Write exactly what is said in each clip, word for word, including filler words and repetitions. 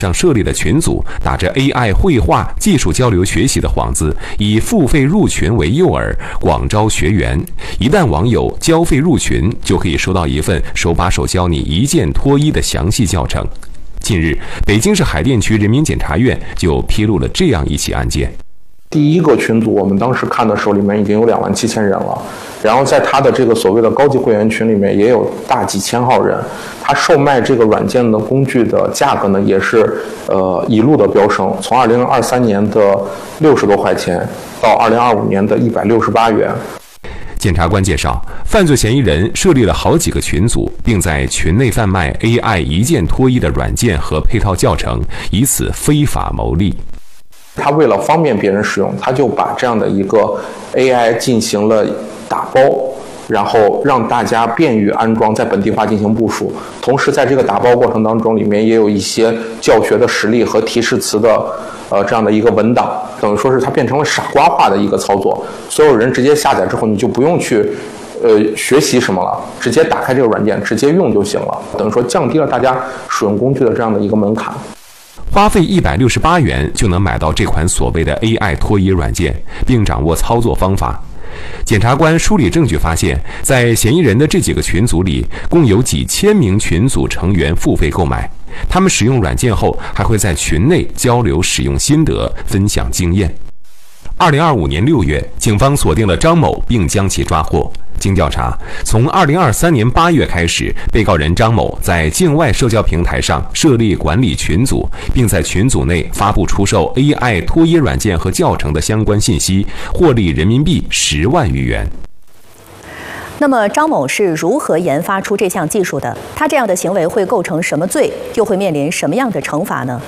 上设立的群组，打着 A I 绘画技术交流学习的幌子，以付费入群为诱饵，广招学员。一旦网友交费入群，就可以收到一份手把手教你一键脱衣的详细教程。近日，北京市海淀区人民检察院就披露了这样一起案件。 第一个群组，我们当时看的时候，里面已经有两万七千人了。然后在他的这个所谓的高级会员群里面，也有大几千号人。他售卖这个软件的工具的价格呢，也是呃一路的飙升，从二零二三年的六十多块钱到二零二五年的一百六十八元。 检察官介绍，犯罪嫌疑人设立了好几个群组，并在群内贩卖 A I 一键脱衣的软件和配套教程，以此非法牟利。 他为了方便别人使用，他就把这样的一个 A I 进行了打包，然后让大家便于安装，在本地化进行部署。同时，在这个打包过程当中，里面也有一些教学的实例和提示词的呃这样的一个文档，等于说是它变成了傻瓜化的一个操作。所有人直接下载之后，你就不用去呃学习什么了，直接打开这个软件，直接用就行了。等于说降低了大家使用工具的这样的一个门槛。 花费一百六十八元就能买到这款所谓的 A I 脱衣软件，并掌握操作方法。检察官梳理证据发现，在嫌疑人的这几个群组里，共有几千名群组成员付费购买。他们使用软件后，还会在群内交流使用心得，分享经验。二零二五年六月，警方锁定了张某，并将其抓获。经调查，从二零二三年八月开始，被告人张某在境外社交平台上设立管理群组，并在群组内发布出售 A I 脱衣软件和教程的相关信息，获利人民币十万余元。 那么，张某是如何研发出这项技术的？他这样的行为会构成什么罪？又会面临什么样的惩罚呢？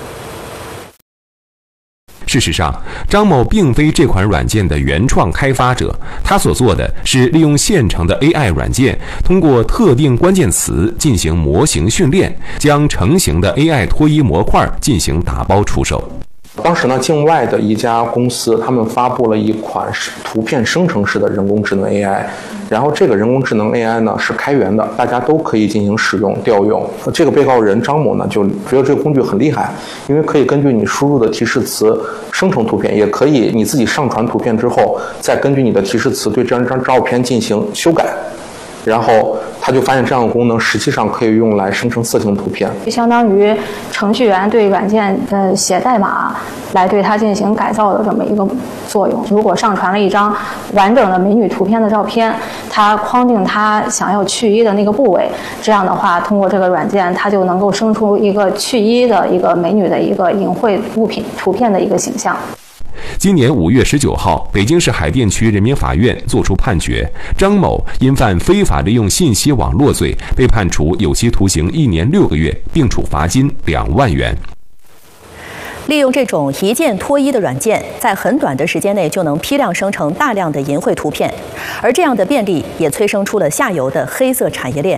事实上，张某并非这款软件的原创开发者，他所做的是利用现成的 A I 软件，通过特定关键词进行模型训练，将成型的 A I 脱衣模块进行打包出售。 当时呢，境外的一家公司，他们发布了一款图片生成式的人工智能 A I， 然后这个人工智能 A I 呢是开源的，大家都可以进行使用调用。这个被告人张某呢就觉得这个工具很厉害，因为可以根据你输入的提示词生成图片，也可以你自己上传图片之后，再根据你的提示词对这张照片进行修改。然后他就发现这样的功能实际上可以用来生成色情图片， 相当于程序员对软件呃写代码来对它进行改造的这么一个作用。如果上传了一张完整的美女图片的照片，它框定它想要去衣的那个部位，这样的话，通过这个软件，它就能够生出一个去衣的一个美女的一个隐晦物品图片的一个形象。 今年五月十九号，北京市海淀区人民法院作出判决，张某因犯非法利用信息网络罪，被判处有期徒刑一年六个月，并处罚金两万元。 利用这种一键脱衣的软件，在很短的时间内就能批量生成大量的淫秽图片，而这样的便利也催生出了下游的黑色产业链。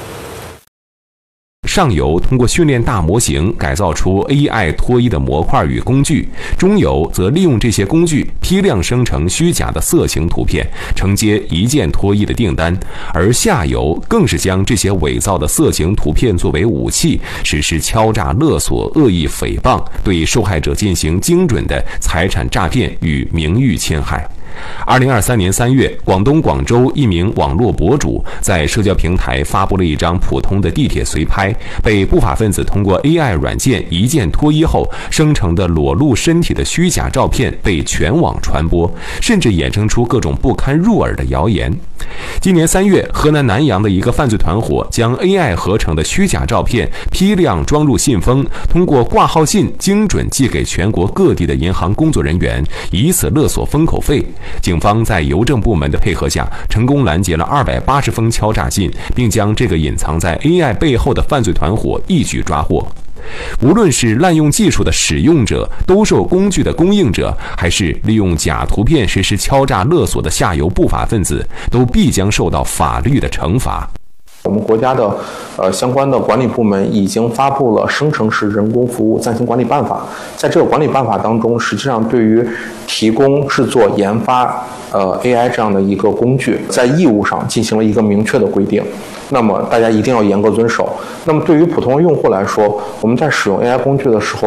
上游通过训练大模型改造出 A I 脱衣的模块与工具，中游则利用这些工具批量生成虚假的色情图片，承接一键脱衣的订单，而下游更是将这些伪造的色情图片作为武器，实施敲诈勒索、恶意诽谤，对受害者进行精准的财产诈骗与名誉侵害。二零二三年三月，广东广州一名网络博主在社交平台发布了一张普通的地铁随拍，被不法分子通过 A I 软件一键脱衣后生成的裸露身体的虚假照片被全网传播，甚至衍生出各种不堪入耳的谣言。今年三月，河南南阳的一个犯罪团伙将 A I 合成的虚假照片批量装入信封，通过挂号信精准寄给全国各地的银行工作人员，以此勒索封口费。警方在邮政部门的配合下，成功拦截了二百八十封敲诈信，并将这个隐藏在 A I 背后的犯罪团伙一举抓获。无论是滥用技术的使用者、兜售工具的供应者，还是利用假图片实施敲诈勒索的下游不法分子，都必将受到法律的惩罚。 我们国家的呃相关的管理部门已经发布了《生成式人工服务暂行管理办法》。在这个管理办法当中，实际上对于提供、制作、研发呃 A I 这样的一个工具，在义务上进行了一个明确的规定。那么大家一定要严格遵守。那么对于普通用户来说，我们在使用 A I 工具的时候，